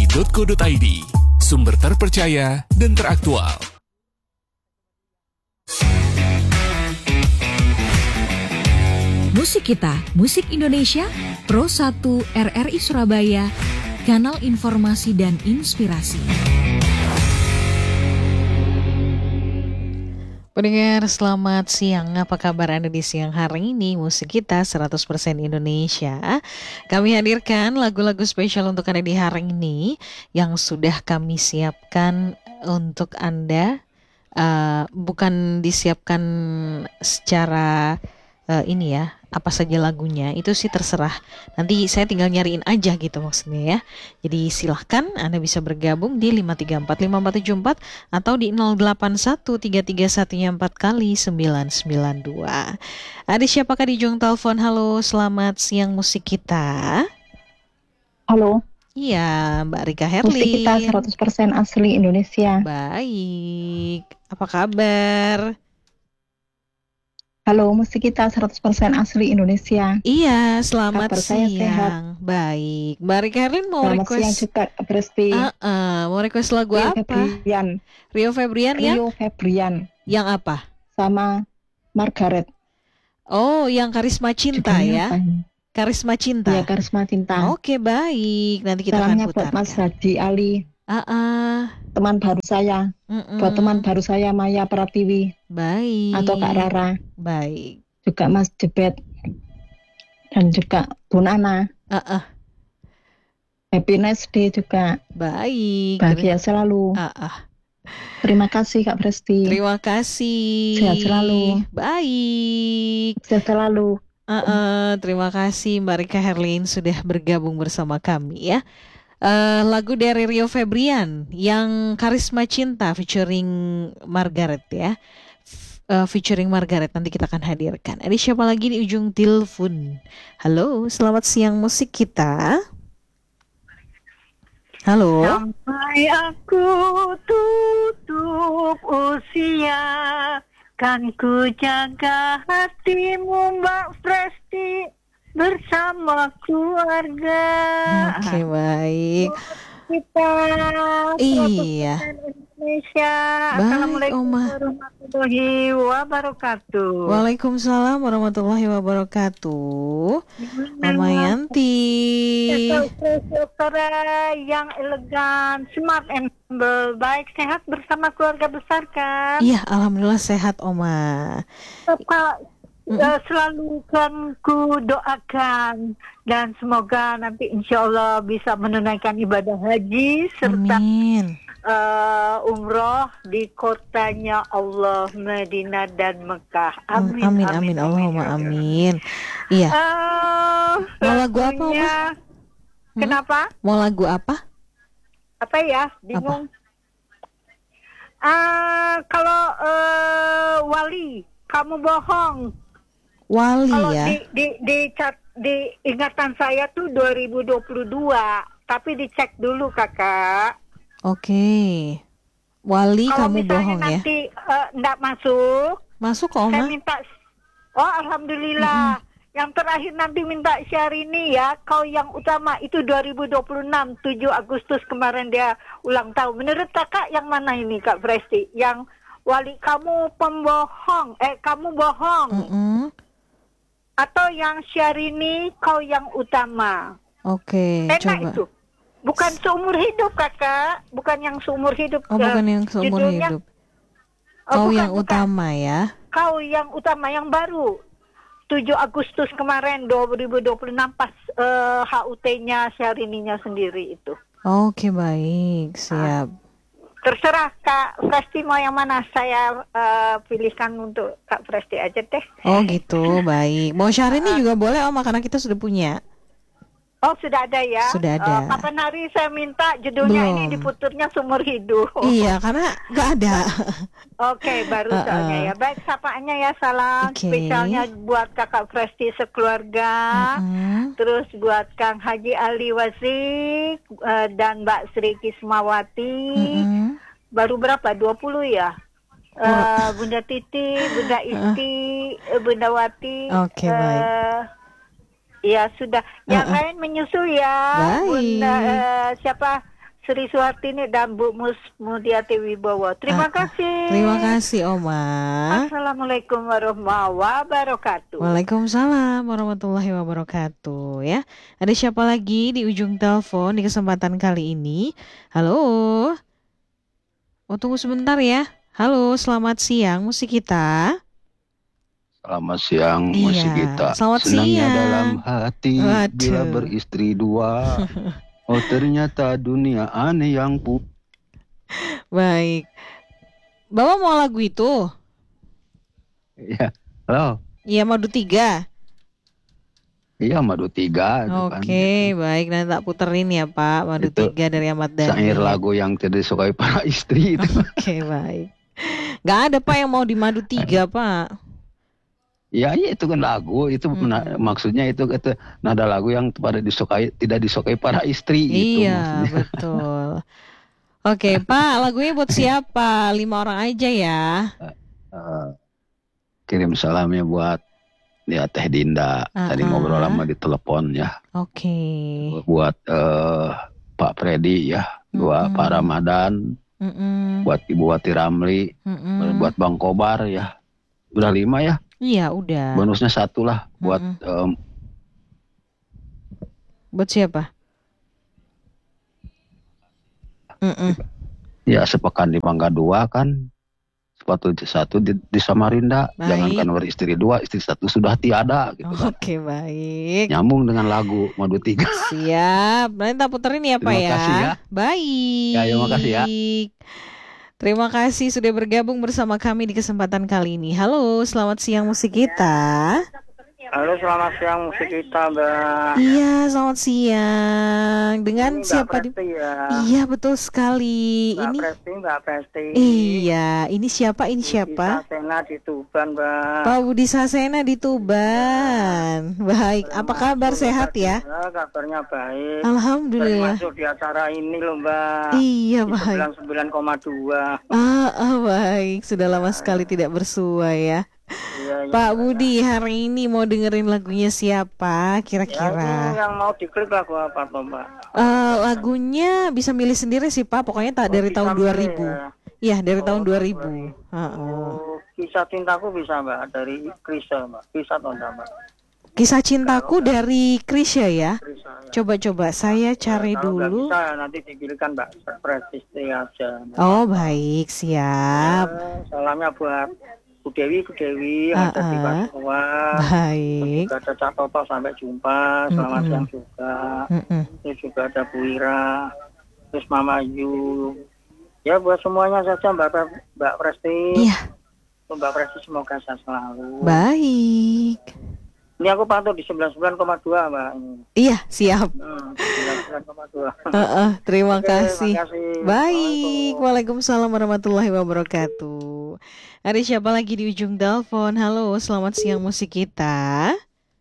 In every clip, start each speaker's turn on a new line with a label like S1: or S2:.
S1: rri.co.id, sumber terpercaya dan teraktual.
S2: Musik kita, musik Indonesia, Pro 1 RRI Surabaya, kanal informasi dan inspirasi.
S3: Pendengar, selamat siang. Apa kabar Anda di siang hari ini? Musik kita 100% Indonesia. Kami hadirkan lagu-lagu spesial untuk Anda di hari ini yang sudah kami siapkan untuk Anda. Bukan disiapkan secara ini ya, apa saja lagunya itu sih terserah. Nanti saya tinggal nyariin aja gitu maksudnya ya. Jadi silahkan Anda bisa bergabung di 5345474 atau di 081331 4 kali 992. Ada siapakah di ujung telepon? Halo, selamat siang musik kita.
S4: Halo.
S3: Iya, Mbak Rika Herlin.
S4: Musik kita 100% asli Indonesia.
S3: Baik, apa kabar?
S4: Halo, musik kita 100% asli Indonesia.
S3: Iya, selamat
S4: Kabar saya
S3: siang.
S4: sehat.
S3: Baik, Mbak Rika Herlin mau
S4: Selamat
S3: request.
S4: siang juga, Presti.
S3: Mau request lagu
S4: Rio
S3: apa?
S4: Febrian.
S3: Rio Febrian ya?
S4: Rio Febrian.
S3: Yang apa?
S4: Sama Margaret.
S3: Oh, yang Karisma Cinta
S4: Judulnya
S3: ya?
S4: apa ini?
S3: Karisma Cinta.
S4: Ya, Karisma Cinta.
S3: Oke, baik. Nanti kita
S4: Salamnya
S3: akan
S4: buat
S3: putarkan.
S4: Mas Hadi Ali. Teman baru saya.
S3: Mm-mm.
S4: Buat teman baru saya Maya Pratiwi.
S3: Baik.
S4: Atau Kak Rara.
S3: Baik.
S4: Juga Mas Jebet. Dan juga Bu Nana. Happiness Day juga.
S3: Baik.
S4: Bahagia selalu. Terima kasih Kak Presti.
S3: Terima kasih.
S4: Sehat selalu.
S3: Baik.
S4: Sehat selalu.
S3: Terima kasih Mbak Rika Herlin sudah bergabung bersama kami ya. Lagu dari Rio Febrian yang Karisma Cinta featuring Margaret ya. Featuring Margaret nanti kita akan hadirkan. Ada siapa lagi di ujung telepon? Halo, selamat siang musik kita. Halo.
S5: Sampai aku tutup usia, kan ku jaga hatimu Mbak Presti bersama keluarga.
S3: Oke, baik.
S5: Kita
S3: Iya.
S5: Indonesia.
S3: Baik,
S5: Assalamualaikum
S3: Oma.
S5: warahmatullahi wabarakatuh.
S3: Waalaikumsalam warahmatullahi wabarakatuh. Mama Yanti.
S5: Saudara yang elegan, smart and humble, baik sehat bersama keluarga besar kan?
S3: Iya, alhamdulillah sehat Oma.
S5: Bapak selalu kan ku doakan dan semoga nanti insya Allah bisa menunaikan ibadah haji serta
S3: Amin.
S5: umroh di kotanya Allah, Madinah dan Mekah. Amin.
S3: Amin. Allahumma amin. Iya. Mau lagu apa, Oma?
S5: Kenapa?
S3: Mau lagu apa?
S5: Apa ya? Bingung. Kalau Wali, kamu bohong.
S3: Wali
S5: Kalau
S3: ya.
S5: di ingatan saya tuh 2022, tapi dicek dulu kakak.
S3: Oke. Wali
S5: Kalau
S3: kamu
S5: misalnya
S3: bohong ya.
S5: nanti enggak masuk,
S3: Masuk kok
S5: saya
S3: Oma.
S5: minta. Oh alhamdulillah. Yang terakhir nanti minta Syahrini ya. Kau yang utama itu 2026 7 Agustus kemarin dia ulang tahun. Menurut kakak yang mana ini Kak Presti? Yang Wali kamu pembohong, kamu bohong. Atau yang Syahrini kau yang utama.
S3: Oke,
S5: Enak
S3: coba.
S5: itu. Bukan seumur hidup kakak. Bukan yang seumur hidup.
S3: Oh, bukan yang seumur
S5: judulnya,
S3: hidup. Kau yang
S5: bukan.
S3: utama ya.
S5: Kau yang utama, yang baru. 7 Agustus kemarin 2026 pas HUT-nya Syahrini-nya sendiri itu.
S3: Oke, baik. Siap.
S5: Terserah Kak Presti mau yang mana, saya pilihkan untuk Kak Presti aja deh.
S3: Oh gitu, baik. Mau Syahrini juga boleh Oma karena kita sudah punya.
S5: Oh sudah ada ya?
S3: Sudah ada.
S5: Kapan hari saya minta judulnya
S3: Belum.
S5: ini diputernya seumur hidup.
S3: Iya, karena nggak ada.
S5: Oke, baru soalnya ya. Baik, sapaannya ya, salam spesialnya buat Kakak Presti sekeluarga. Terus buat Kang Haji Ali Wazik dan Mbak Sri Kismawati. Baru berapa? 20 ya? Bunda Titi, Bunda Isti, Bunda Wati.
S3: Oke, baik.
S5: Ya sudah. Yang lain menyusul ya.
S3: Baik.
S5: Bunda siapa? Sri Suhartini dan Bu Mulyati Wibowo. Terima kasih.
S3: Terima kasih Oma.
S5: Assalamualaikum warahmatullahi wabarakatuh.
S3: Waalaikumsalam warahmatullahi wabarakatuh ya. Ada siapa lagi di ujung telepon di kesempatan kali ini? Halo. Oh, tunggu sebentar ya. Halo, selamat siang musik kita.
S6: Selamat siang musik kita.
S3: Selamat
S6: Senangnya
S3: siang.
S6: dalam hati bila beristri dua. Oh ternyata dunia aneh yang
S3: Baik. Bapak mau lagu itu?
S6: Ya, halo.
S3: Iya, Madu 3.
S6: Iya, Madu 3.
S3: Oke, baik. Nanti tak puterin ya Pak. Madu
S6: Itu
S3: 3 dari Ahmad Dhani.
S6: Syair lagu yang tidak disukai para istri itu.
S3: Oke, baik. Gak ada Pak yang mau di Madu 3 Pak.
S6: Ya, itu kan lagu itu maksudnya itu nada lagu yang tidak disukai para istri.
S3: Iya, itu betul. Oke Pak, lagunya buat siapa? 5 orang aja ya.
S6: Kirim salamnya buat Teh Dinda. Tadi ngobrol lama di telepon ya.
S3: Oke.
S6: Buat Pak Freddy ya. Buat Pak Ramadan. Buat Ibu Wati Ramli. Buat Bang Kobar ya. Udah 5 ya.
S3: Iya, udah.
S6: Bonusnya 1 lah buat
S3: buat siapa?
S6: Ya, sepekan di Mangga 2 kan. Sepatu 1 di Samarinda.
S3: Baik.
S6: Jangankan beristri 2, istri 1 sudah tiada gitu kan.
S3: Oke, baik.
S6: Nyambung dengan lagu Madu 3.
S3: Siap. Nanti tak puterin ya Pak
S6: Terima kasih ya.
S3: Baik.
S6: Ya, terima kasih ya.
S3: Terima kasih sudah bergabung bersama kami di kesempatan kali ini. Halo, selamat siang musik kita.
S7: Halo, selamat siang musik kita, Mbak.
S3: Iya, selamat siang. Dengan
S7: Ini
S3: siapa
S7: Mbak Presti ya.
S3: Iya, betul sekali.
S7: Mbak Presti.
S3: Iya, ini siapa? Ini siapa?
S7: Sasena di Tuban, Mbak.
S3: Pak Budi Sasena di Tuban. Baik, apa kabar, sehat ya?
S7: Kabarnya baik.
S3: Alhamdulillah.
S7: Masuk di acara ini loh, Mbak.
S3: Iya,
S7: Di
S3: baik.
S7: 99,2.
S3: Baik, sudah lama sekali tidak bersua ya.
S7: Iya, iya.
S3: Pak Budi, hari ini mau dengerin lagunya siapa
S7: Ya,
S3: kira-kira?
S7: ini yang mau diklik lagu apa tuh, Mbak?
S3: Lagunya bisa milih sendiri sih Pak, pokoknya tak dari tahun 2000.
S7: Ya.
S3: Iya, dari tahun 2000.
S7: Kisah cintaku bisa, Mbak, dari Krisya, Mbak. Bisa atau enggak, Mbak?
S3: Kisah cintaku dari Krisya ya.
S7: Krisya, ya.
S3: Coba-coba saya cari
S7: Kalau nggak
S3: dulu.
S7: bisa nanti dipilihkan Mbak Presti aja.
S3: Oh, baik, siap.
S7: Salamnya buat Bu Dewi yang ada di Papua.
S3: Baik.
S7: Juga ada Cak Toto, sampai jumpa. Selamat siang juga. Terus juga ada Bu Ira. Terus Mama Yu. Ya, buat semuanya saja Mbak Presti.
S3: Iya.
S7: Mbak Presti semoga sehat selalu.
S3: Baik.
S7: Ini aku pantau di 99,2 Mbak.
S3: Iya, siap.
S7: 99,2.
S3: Terima
S7: Oke,
S3: kasih.
S7: makasih.
S3: Baik, Waalaikumsalam warahmatullahi wabarakatuh. Ada siapa lagi di ujung telepon? Halo, selamat siang musik kita.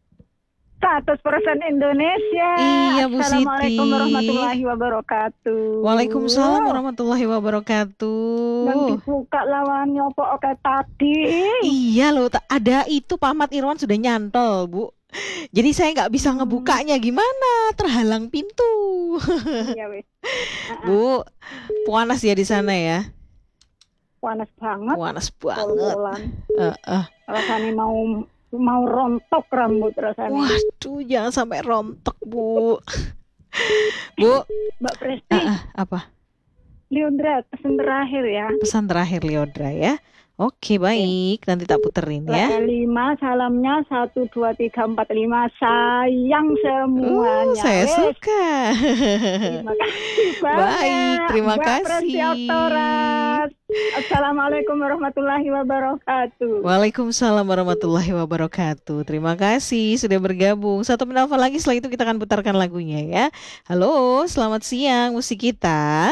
S5: 100% Indonesia.
S3: Iya, Bu Siti.
S5: Assalamualaikum warahmatullahi wabarakatuh.
S3: Waalaikumsalam warahmatullahi
S5: Dan
S3: wabarakatuh.
S5: dibuka lawannya apa oke tadi.
S3: Iya loh, ada itu Pak Ahmad Irwan sudah nyantol, Bu. Jadi saya nggak bisa ngebukanya, gimana? Terhalang pintu.
S5: Iya wes.
S3: Bu, panas ya di sana ya?
S5: Panas banget.
S3: Panas banget.
S5: Pol-polan.
S3: Heeh.
S5: Rasanya mau rontok rambut rasanya.
S3: Waduh, jangan sampai rontok, Bu. Bu,
S5: Mbak Presti,
S3: apa?
S5: Leondra, pesan terakhir ya.
S3: Pesan terakhir Leodra ya. Oke, baik. Nanti tak puterin ya.
S5: 5 salamnya 1 2 3 4 5 sayang semuanya.
S3: Saya
S5: Wes.
S3: suka.
S5: Terima kasih banyak.
S3: Baik, terima
S5: Mbak
S3: kasih.
S5: Presti Oktoras. Assalamualaikum warahmatullahi wabarakatuh.
S3: Waalaikumsalam warahmatullahi wabarakatuh. Terima kasih sudah bergabung. Satu penelpon lagi, setelah itu kita akan putarkan lagunya ya. Halo, selamat siang musik kita.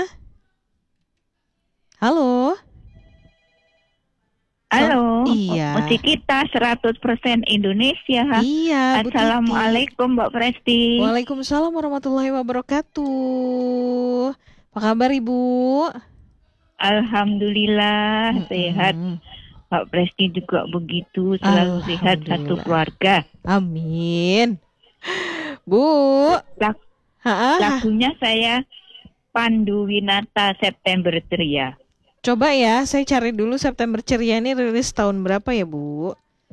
S3: Halo.
S8: Halo,
S3: Iya.
S8: musik kita 100% Indonesia.
S3: Iya, Bu Titi.
S8: Assalamualaikum Mbak Presti.
S3: Waalaikumsalam warahmatullahi wabarakatuh. Apa kabar Ibu?
S8: Alhamdulillah sehat. Mbak Presti juga begitu, selalu sehat satu
S3: Alhamdulillah.
S8: keluarga.
S3: Amin. Bu.
S8: Lagunya saya Pandu Winata September Ceria.
S3: Coba ya, saya cari dulu September Ceria ini rilis tahun berapa ya, Bu?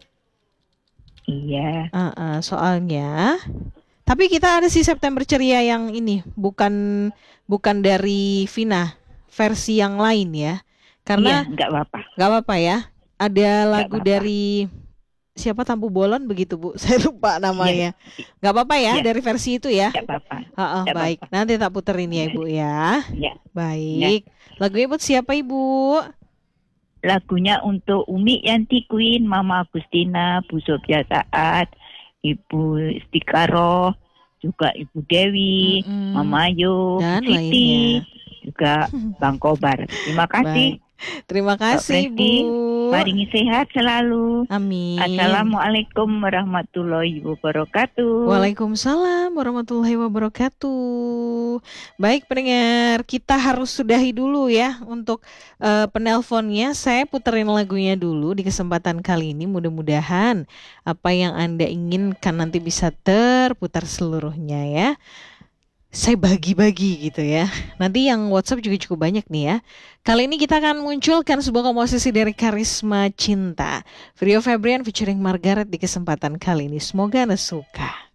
S8: Iya.
S3: Soalnya, tapi kita ada sih September Ceria yang ini, bukan dari Vina, versi yang lain ya. Karena
S8: nggak apa-apa.
S3: Nggak apa-apa ya. Ada lagu dari siapa, Tampu Bolon begitu, Bu? Saya lupa namanya. Nggak apa-apa ya, dari versi itu ya.
S8: Nggak apa-apa.
S3: Baik, nanti tak puterin ya, Ibu ya. Baik. Lagunya buat siapa, Ibu?
S8: Lagunya untuk Umi Yanti Queen, Mama Agustina, Bu Sofia Saat, Ibu Istikaroh, juga Ibu Dewi, Mama Ayu,
S3: dan
S8: Siti,
S3: lainnya.
S8: Juga Bang Kobar. Terima kasih.
S3: Terima kasih, Bu.
S8: Maringi sehat selalu.
S3: Amin.
S8: Assalamualaikum warahmatullahi wabarakatuh.
S3: Waalaikumsalam warahmatullahi wabarakatuh. Baik pendengar, kita harus sudahi dulu ya untuk penelponnya. Saya puterin lagunya dulu di kesempatan kali ini. Mudah-mudahan apa yang Anda inginkan nanti bisa terputar seluruhnya ya. Saya bagi-bagi gitu ya. Nanti yang WhatsApp juga cukup banyak nih ya. Kali ini kita akan munculkan sebuah komposisi dari Karisma Cinta, Rio Febrian featuring Margaret di kesempatan kali ini. Semoga Anda suka.